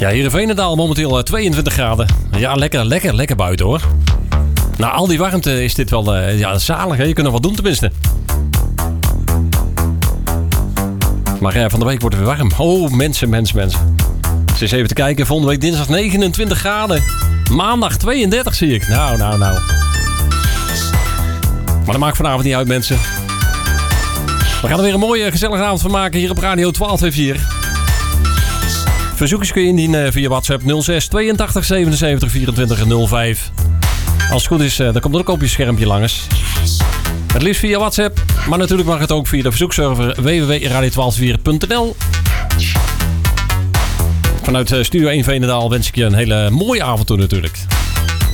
Ja, hier in Veenendaal momenteel 22 graden. Ja, lekker buiten hoor. Nou, al die warmte is dit wel zalig. Hè? Je kunt nog wat doen tenminste. Maar van de week wordt het weer warm. Oh, mensen. Dus even te kijken. Volgende week dinsdag 29 graden. Maandag 32 zie ik. Nou. Maar dat maakt vanavond niet uit, mensen. We gaan er weer een mooie gezellige avond van maken hier op Radio 1224. Verzoekjes kun je indienen via WhatsApp 06 82 77 24 05. Als het goed is, dan komt er ook op je schermpje langs. Het liefst via WhatsApp, maar natuurlijk mag het ook via de verzoekserver www.radio1224.nl. Vanuit Studio 1 Veenendaal wens ik je een hele mooie avond toe natuurlijk.